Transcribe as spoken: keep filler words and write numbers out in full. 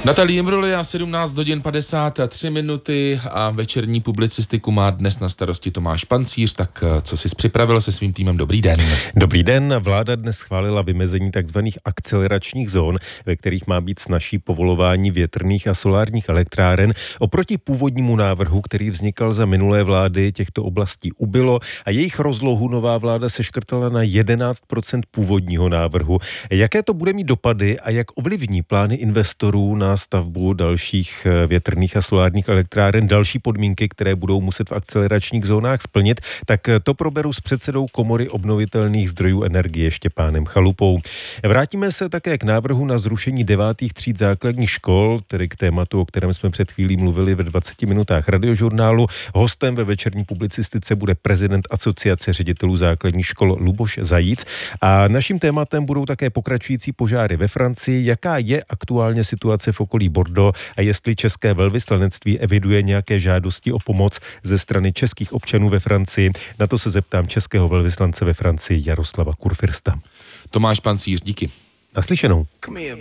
Natalie Imbroli a sedmnáct hodin padesát tři minuty a večerní publicistiku má dnes na starosti Tomáš Pancíř. Tak co jsi připravil se svým týmem? Dobrý den. Dobrý den. Vláda dnes schválila vymezení takzvaných akceleračních zón, ve kterých má být snazší povolování větrných a solárních elektráren. Oproti původnímu návrhu, který vznikal za minulé vlády, těchto oblastí ubylo a jejich rozlohu nová vláda seškrtala na jedenáct procent původního návrhu. Jaké to bude mít dopady a jak ovlivní plány investorů na stavbu dalších větrných a solárních elektráren, další podmínky, které budou muset v akceleračních zónách splnit, tak to proberu s předsedou Komory obnovitelných zdrojů energie Štěpánem Chalupou. Vrátíme se také k návrhu na zrušení devátých tříd základních škol, tedy k tématu, o kterém jsme před chvílí mluvili ve dvaceti minutách radiožurnálu. Hostem ve večerní publicistice bude prezident Asociace ředitelů základních škol Luboš Zajíc a naším tématem budou také pokračující požáry ve Francii, jaká je aktuálně situace v okolí Bordeaux a jestli české velvyslanectví eviduje nějaké žádosti o pomoc ze strany českých občanů ve Francii. Na to se zeptám českého velvyslance ve Francii Jaroslava Kurfirsta. Tomáš Pancíř, díky. Naslyšenou.